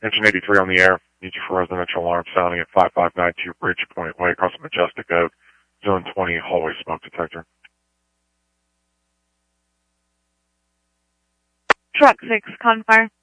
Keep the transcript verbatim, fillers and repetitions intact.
Engine eighty-three on the air. Need you for residential alarm sounding at five five nine two Bridge Point Way across the Majestic Oak. Zone twenty, hallway smoke detector. Truck six, Confire.